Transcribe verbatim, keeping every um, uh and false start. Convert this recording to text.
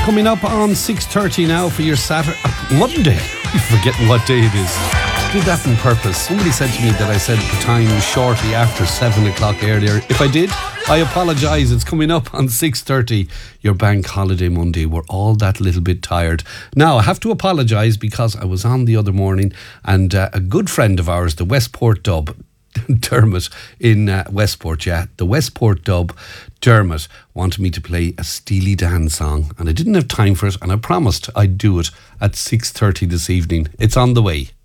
coming up on six thirty now for your Saturday, Monday. You're forgetting what day it is. Did that on purpose. Somebody said to me that I said the time shortly after seven o'clock earlier. If I did, I apologise. It's coming up on six thirty, your bank holiday Monday. We're all that little bit tired. Now, I have to apologise because I was on the other morning and uh, a good friend of ours, the Westport Dub, Dermot in uh, Westport, yeah, the Westport Dub, Dermot, wanted me to play a Steely Dan song and I didn't have time for it and I promised I'd do it at six thirty this evening. It's on the way.